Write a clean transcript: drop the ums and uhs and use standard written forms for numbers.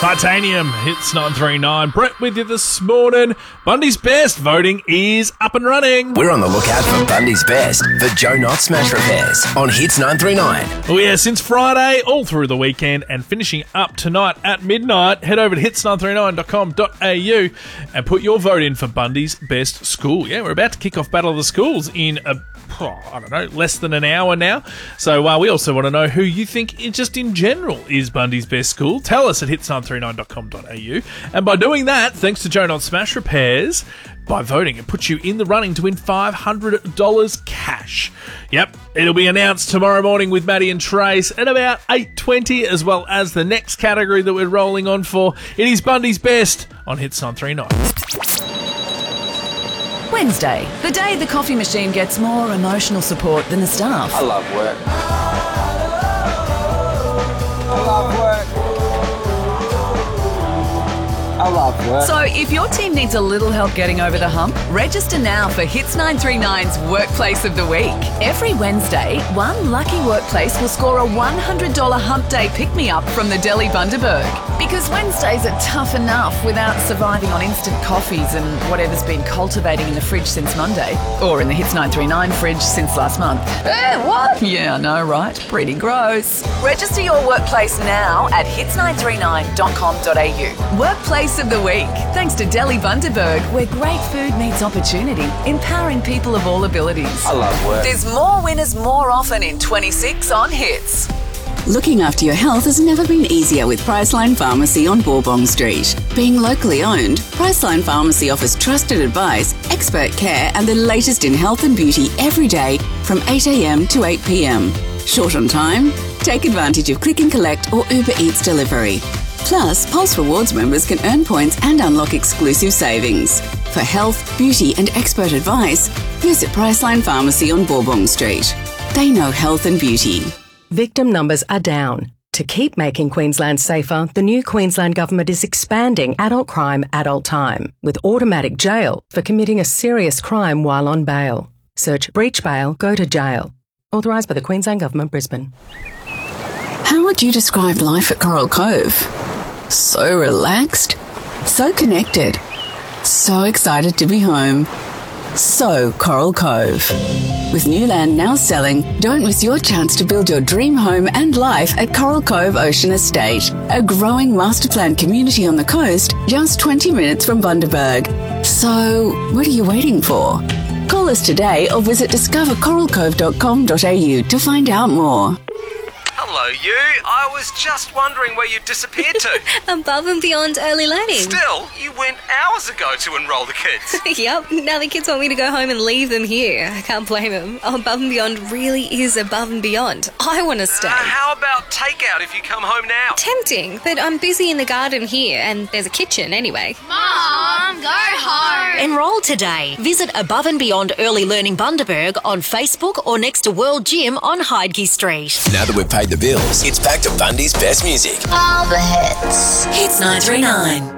Titanium, Hits 939. Brett with you this morning. Bundy's Best voting is up and running. We're on the lookout for Bundy's Best for Joe Knott Smash Repairs on Hits 939. Oh yeah, since Friday, all through the weekend and finishing up tonight at midnight, head over to hits939.com.au and put your vote in for Bundy's Best School. Yeah, we're about to kick off Battle of the Schools in less than an hour now. So we also want to know who you think, just in general, is Bundy's Best School. Tell us at hits939.com.au. And by doing that, thanks to Joe Knott Smash Repairs, by voting, it puts you in the running to win $500 cash. Yep, it'll be announced tomorrow morning with Maddie and Trace at about 8:20, as well as the next category that we're rolling on for. It is Bundy's Best on Hits 939. Wednesday, the day the coffee machine gets more emotional support than the staff. I love work. I love work. I love work. So if your team needs a little help getting over the hump, register now for Hits 939's Workplace of the Week. Every Wednesday, one lucky workplace will score a $100 hump day pick-me-up from the Deli Bundaberg. Because Wednesdays are tough enough without surviving on instant coffees and whatever's been cultivating in the fridge since Monday. Or in the Hits 939 fridge since last month. What? Yeah, I know, right? Pretty gross. Register your workplace now at hits939.com.au. Workplace of the Week. Thanks to Deli Bundaberg, where great food meets opportunity, empowering people of all abilities. I love work. There's more winners more often in 26 on Hits. Looking after your health has never been easier with Priceline Pharmacy on Bourbon Street. Being locally owned, Priceline Pharmacy offers trusted advice, expert care and the latest in health and beauty every day from 8 a.m. to 8 p.m. Short on time? Take advantage of Click and Collect or Uber Eats delivery. Plus, Pulse Rewards members can earn points and unlock exclusive savings. For health, beauty and expert advice, visit Priceline Pharmacy on Bourbon Street. They know health and beauty. Victim numbers are down. To keep making Queensland safer, the new Queensland Government is expanding adult crime, adult time, with automatic jail for committing a serious crime while on bail. Search breach bail, go to jail. Authorised by the Queensland Government, Brisbane. How would you describe life at Coral Cove? So relaxed, so connected, so excited to be home. So Coral Cove. With new land now selling, don't miss your chance to build your dream home and life at Coral Cove Ocean Estate, a growing master plan community on the coast, just 20 minutes from Bundaberg. So, what are you waiting for? Call us today or visit discovercoralcove.com.au to find out more. Hello, you. I was just wondering where you disappeared to. Above and Beyond Early Learning. Still, you went hours ago to enrol the kids. Yep, now the kids want me to go home and leave them here. I can't blame them. Above and Beyond really is above and beyond. I want to stay. How about takeout if you come home now? Tempting, but I'm busy in the garden here and there's a kitchen anyway. Mom, go home. Enrol today. Visit Above and Beyond Early Learning Bundaberg on Facebook or next to World Gym on Heidke Street. Now that we've paid the bills, it's back to Bundy's Best Music. All the hits. Hits 939.